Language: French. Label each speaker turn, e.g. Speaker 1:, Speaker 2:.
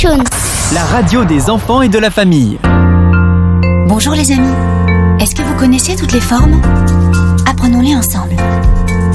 Speaker 1: Jaune.
Speaker 2: La radio des enfants et de la famille.
Speaker 3: Bonjour les amis. Est-ce que vous connaissez toutes les formes ? Apprenons-les ensemble.